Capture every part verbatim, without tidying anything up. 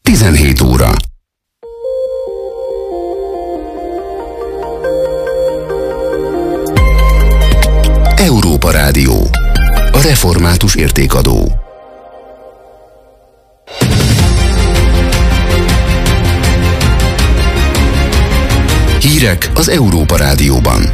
tizenhét óra. Európa Rádió. A református értékadó. Hírek az Európa Rádióban.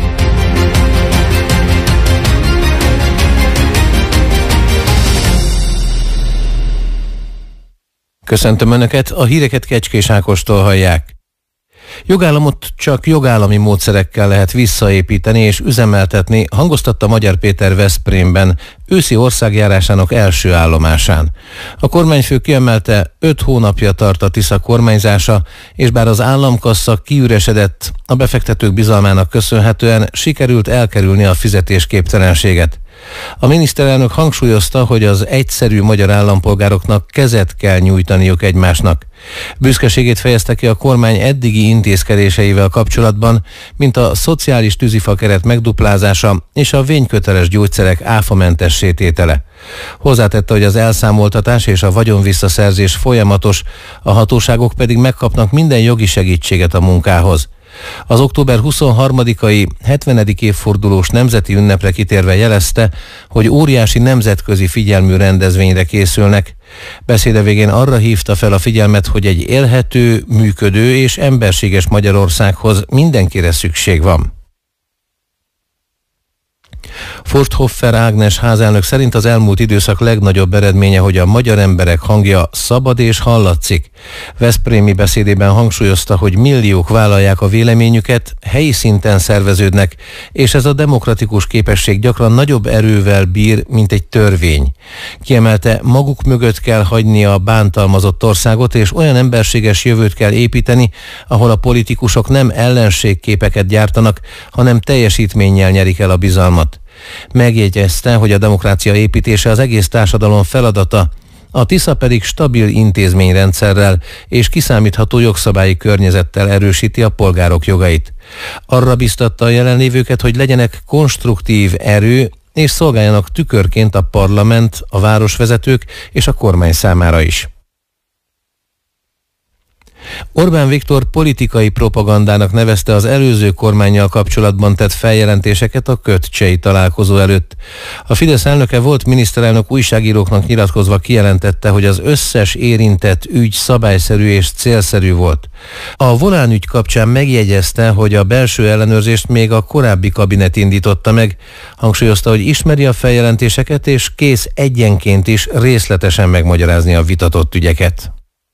Köszöntöm Önöket, a híreket Kecskés Ákostól hallják. Jogállamot csak jogállami módszerekkel lehet visszaépíteni és üzemeltetni, hangoztatta Magyar Péter Veszprémben, őszi országjárásának első állomásán. A kormányfő kiemelte, öt hónapja tart a Tisza kormányzása, és bár az államkassa kiüresedett, a befektetők bizalmának köszönhetően sikerült elkerülni a fizetésképtelenséget. A miniszterelnök hangsúlyozta, hogy az egyszerű magyar állampolgároknak kezet kell nyújtaniuk egymásnak. Büszkeségét fejezte ki a kormány eddigi intézkedéseivel kapcsolatban, mint a szociális tűzifakeret megduplázása és a vényköteles gyógyszerek áfamentessé tétele. Hozzátette, hogy az elszámoltatás és a vagyonvisszaszerzés folyamatos, a hatóságok pedig megkapnak minden jogi segítséget a munkához. Az október huszonharmadikai hetvenedik évfordulós nemzeti ünnepre kitérve jelezte, hogy óriási nemzetközi figyelmű rendezvényre készülnek. Beszéde végén arra hívta fel a figyelmet, hogy egy élhető, működő és emberséges Magyarországhoz mindenkire szükség van. Forsthoffer Ágnes házelnök szerint az elmúlt időszak legnagyobb eredménye, hogy a magyar emberek hangja szabad és hallatszik. Veszprémi beszédében hangsúlyozta, hogy milliók vállalják a véleményüket, helyi szinten szerveződnek, és ez a demokratikus képesség gyakran nagyobb erővel bír, mint egy törvény. Kiemelte, maguk mögött kell hagyni a bántalmazott országot, és olyan emberséges jövőt kell építeni, ahol a politikusok nem ellenségképeket gyártanak, hanem teljesítménnyel nyerik el a bizalmat. Megjegyezte, hogy a demokrácia építése az egész társadalom feladata, a Tisza pedig stabil intézményrendszerrel és kiszámítható jogszabályi környezettel erősíti a polgárok jogait. Arra biztatta a jelenlévőket, hogy legyenek konstruktív erő, és szolgáljanak tükörként a parlament, a városvezetők és a kormány számára is. Orbán Viktor politikai propagandának nevezte az előző kormánnyal kapcsolatban tett feljelentéseket a kötcsei találkozó előtt. A Fidesz elnöke volt miniszterelnök újságíróknak nyilatkozva kijelentette, hogy az összes érintett ügy szabályszerű és célszerű volt. A Volán ügy kapcsán megjegyezte, hogy a belső ellenőrzést még a korábbi kabinet indította meg. Hangsúlyozta, hogy ismeri a feljelentéseket és kész egyenként is részletesen megmagyarázni a vitatott ügyeket.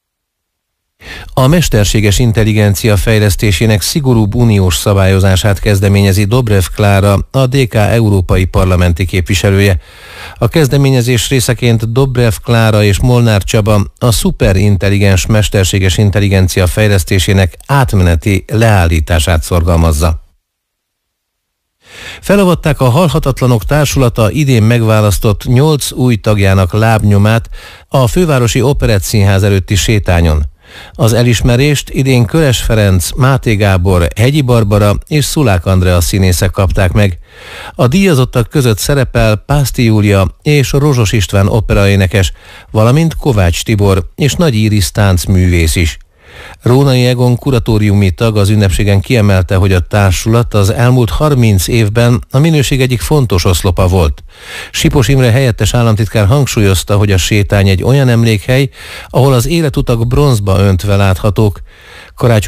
A mesterséges intelligencia fejlesztésének szigorúbb uniós szabályozását kezdeményezi Dobrev Klára, a dé ká európai parlamenti képviselője. A kezdeményezés részeként Dobrev Klára és Molnár Csaba a szuperintelligens mesterséges intelligencia fejlesztésének átmeneti leállítását szorgalmazza. Felavatták a Halhatatlanok Társulata idén megválasztott nyolc új tagjának lábnyomát a fővárosi Operettszínház előtti sétányon. Az elismerést idén Köres Ferenc, Máté Gábor, Hegyi Barbara és Szulák Andrea színészek kapták meg. A díjazottak között szerepel Pászti Júlia és Rozsos István operaénekes, valamint Kovács Tibor és Nagy Íris táncművész is. Rónai Egon kuratóriumi tag az ünnepségen kiemelte, hogy a társulat az elmúlt harminc évben a minőség egyik fontos oszlopa volt. Sipos Imre helyettes államtitkár hangsúlyozta, hogy a sétány egy olyan emlékhely, ahol az életutak bronzba öntve láthatók. Karácsony